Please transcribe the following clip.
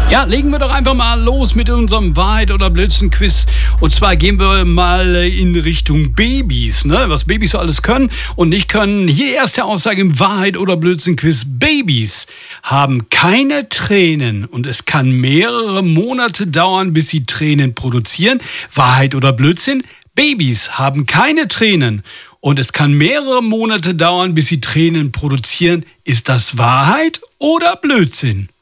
Ja, legen wir doch einfach mal los mit unserem Wahrheit- oder Blödsinn-Quiz. Und zwar gehen wir mal in Richtung Babys, ne? Was Babys so alles können und nicht können. Hier erste Aussage im Wahrheit- oder Blödsinn-Quiz. Babys haben keine Tränen und es kann mehrere Monate dauern, bis sie Tränen produzieren. Wahrheit oder Blödsinn? Babys haben keine Tränen und es kann mehrere Monate dauern, bis sie Tränen produzieren. Ist das Wahrheit oder Blödsinn?